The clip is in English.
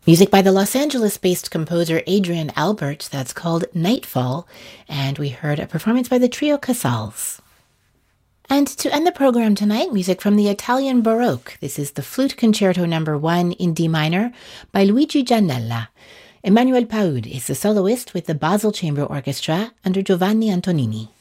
Music by the Los Angeles-based composer Adrian Albert, that's called Nightfall, and we heard a performance by the trio Casals. And to end the program tonight, music from the Italian Baroque. This is the Flute Concerto No. 1 in D minor by Luigi Giannella. Emmanuel Paud is the soloist with the Basel Chamber Orchestra under Giovanni Antonini.